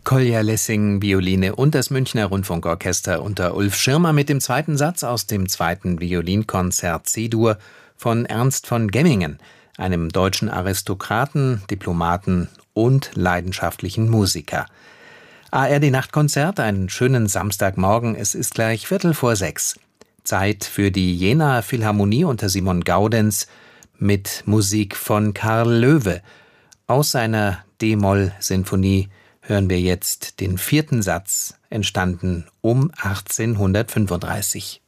Kolja Lessing, Violine und das Münchner Rundfunkorchester unter Ulf Schirmer mit dem zweiten Satz aus dem zweiten Violinkonzert C-Dur von Ernst von Gemmingen, einem deutschen Aristokraten, Diplomaten und leidenschaftlichen Musiker. ARD-Nachtkonzert, einen schönen Samstagmorgen, es ist gleich 5:45. Zeit für die Jenaer Philharmonie unter Simon Gaudenz mit Musik von Karl Loewe. Aus seiner D-Moll-Sinfonie hören wir jetzt den vierten Satz, entstanden um 1835.